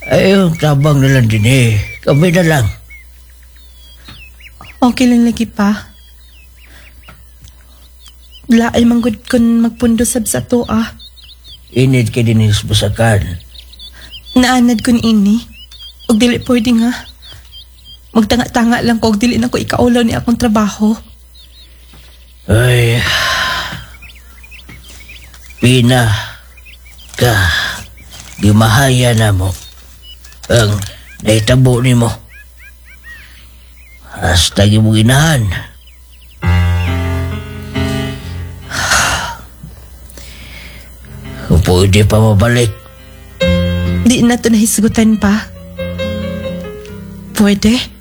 Ayaw, tabang na lang din eh. Kami na lang. Okay lang lagi pa. Laay manggod kun magpundo sab sa to Init ka din is busakan. Naanad kun ini. Og dili pwede nga. Magtanga-tanga lang ko og dili na ko ikaulaw ni akong trabaho. Ay. Pina. Ka. Gimahaya na mo. Ang naitabo ni mo. Hasta mo ginahan. Pwede pa mabalik. Di na to nahisgutan pa. Pwede?